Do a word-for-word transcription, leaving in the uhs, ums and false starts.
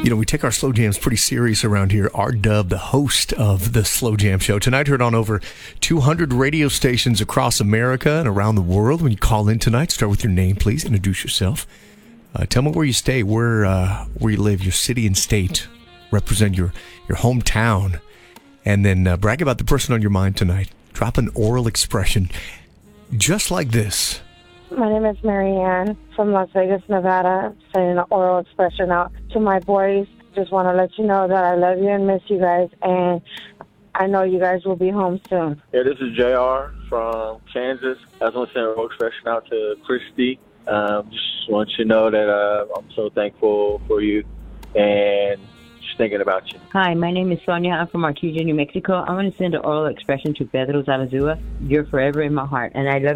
You know, we take our Slow Jams pretty serious around here. R Dub, the host of the Slow Jam Show. Tonight heard on over two hundred radio stations across America and around the world. When you call in tonight, start with your name, please. Introduce yourself. Uh, tell me where you stay, where uh, where you live, your city and state. Represent your, your hometown. And then uh, brag about the person on your mind tonight. Drop an oral expression just like this. My name is Marianne from Las Vegas, Nevada. Sending an oral expression out to my boys. Just want to let you know that I love you and miss you guys, and I know you guys will be home soon. Yeah, this is J R from Kansas. I just want to send an oral expression out to Christy. Um, just want you to know that uh, I'm so thankful for you and just thinking about you. Hi, my name is Sonia. I'm from Artesia, New Mexico. I want to send an oral expression to Pedro Zalazua. You're forever in my heart, and I love